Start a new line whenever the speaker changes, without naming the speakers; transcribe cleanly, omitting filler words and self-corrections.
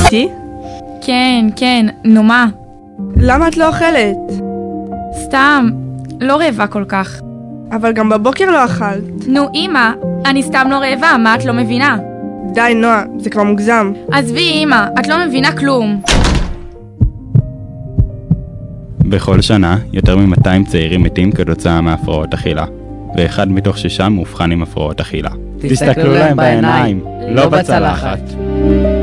איתי?
כן, נו מה?
למה את לא אוכלת?
סתם, לא רעבה כל כך.
אבל גם בבוקר לא אכלת.
נו אמא, אני סתם לא רעבה, מה את לא מבינה?
די נועה, זה כבר מוגזם.
עזבי אמא, את לא מבינה כלום.
בכל שנה, יותר מ-200 צעירים מתים כתוצאה מהפרעות אכילה, ואחד מתוך 6 מאובחן עם הפרעות אכילה. תסתכלו להם בעיניים, לא בצלחת.